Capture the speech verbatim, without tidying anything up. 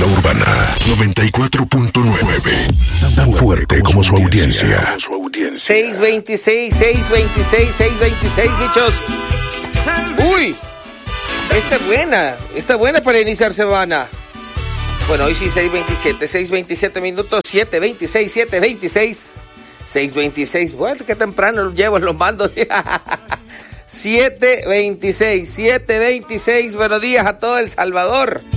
Urbana noventa y cuatro punto nueve. Tan fuerte como su audiencia. seis veintiséis, seis veintiséis, seis veintiséis, bichos. Uy, está buena, está buena para iniciar semana. Bueno, hoy sí, seis veintisiete, seis veintisiete minutos, siete veintiséis, siete veintiséis, seis veintiséis. Bueno, qué temprano llevo los mandos. siete veintiséis, siete veintiséis. Buenos días a todo El Salvador.